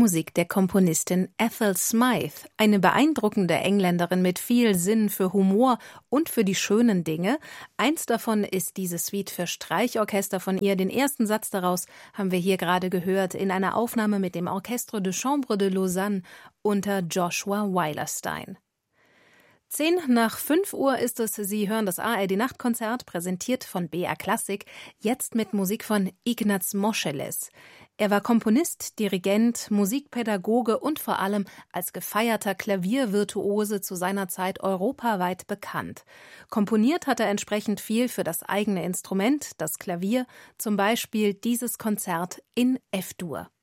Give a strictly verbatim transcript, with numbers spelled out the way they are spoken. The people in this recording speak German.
Musik der Komponistin Ethel Smyth, eine beeindruckende Engländerin mit viel Sinn für Humor und für die schönen Dinge. Eins davon ist diese Suite für Streichorchester von ihr. Den ersten Satz daraus haben wir hier gerade gehört in einer Aufnahme mit dem Orchestre de Chambre de Lausanne unter Joshua Weilerstein. Zehn nach fünf Uhr ist es. Sie hören das A R D-Nachtkonzert, präsentiert von B R Klassik, jetzt mit Musik von Ignaz Moscheles. Er war Komponist, Dirigent, Musikpädagoge und vor allem als gefeierter Klaviervirtuose zu seiner Zeit europaweit bekannt. Komponiert hat er entsprechend viel für das eigene Instrument, das Klavier, zum Beispiel dieses Konzert in F-Dur.